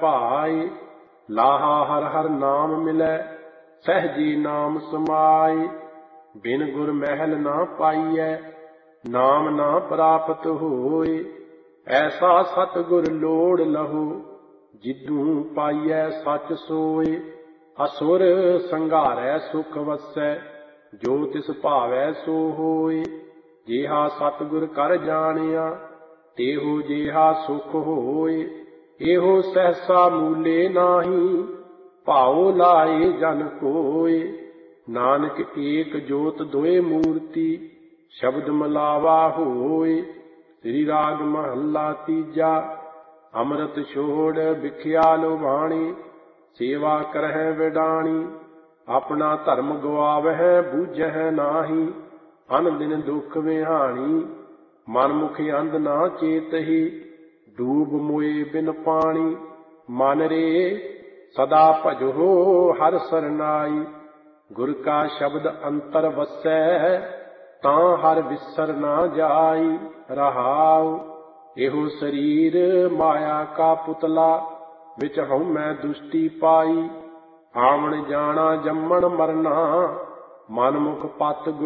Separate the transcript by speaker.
Speaker 1: ਭਾਏ। ਲਾਹਾ ਹਰ ਹਰ ਨਾਮ ਮਿਲੈ ਸਹਿਜੀ ਨਾਮ ਸਮਾਏ। ਬਿਨ ਗੁਰ ਮਹਿਲ ਨਾ ਪਾਈਐ ਨਾਮ ਨਾ ਪ੍ਰਾਪਤ ਹੋਏ। ਐਸਾ ਸਤਿਗੁਰ ਲੋੜ ਲਹੋ ਜਿਦੂ ਪਾਈਐ ਸੱਚ ਸੋਏ। ਅਸੁਰ ਸੰਘਾਰੈ ਸੁਖ ਵਸੈ ਜੋ ਤਿਸ ਭਾਵੈ ਸੋ ਹੋਏ। ਜਿਹਾ ਸਤਿਗੁਰ ਕਰ ਜਾਣਿਆ ਤੇਹੋ ਜਿਹਾ ਸੁਖ ਹੋਏ। ਇਹੋ ਸਹਸਾ ਮੂਲੇ ਨਾਹੀ ਭਾਉ ਲਾਏ ਜਨ ਕੋਏ। ਨਾਨਕ ਏਕ ਜੋਤ ਦੋਏ ਮੂਰਤੀ ਸ਼ਬਦ ਮਲਾਵਾ ਹੋਏ। ਸ੍ਰੀ ਰਾਗ ਮਹੱਲਾ ਤੀਜਾ। ਅੰਮ੍ਰਿਤ ਛੋੜ ਵਿਖਿਆ ਲੋਭਾਣੀ ਸੇਵਾ ਕਰਹਿ ਵਿਡਾਣੀ। ਆਪਣਾ ਧਰਮ ਗਵਾਵਹਿ ਬੂਝਹਿ ਨਾਹੀ ਅਨ ਦਿਨ ਦੁਖ ਵਿਹਾਣੀ। ਮਨ ਮੁਖ ਅੰਧ ਨਾ ਚੇਤਹੀ ਡੂਬ ਮੋਏ ਬਿਨ ਪਾਣੀ। ਮਨ ਰੇ ਸਦਾ ਭਜੋ ਹਰਿ ਸਰਨਾਈ। ਗੁਰ ਕਾ ਸ਼ਬਦ ਅੰਤਰ ਵਸੈ ਤਾਂ ਹਰਿ ਵਿਸਰ ਨਾ ਜਾਈ। ਰਹਾਉ ਇਹੋ ਸਰੀਰ ਮਾਇਆ ਕਾ ਪੁਤਲਾ ਵਿੱਚ ਹਉਮੈ ਦੁਸ਼ਟੀ ਪਾਈ। ਆਵਣ ਜਾਣਾ ਜੰਮਣ ਮਰਨਾ ਮਨ ਮੁਖ ਪਤ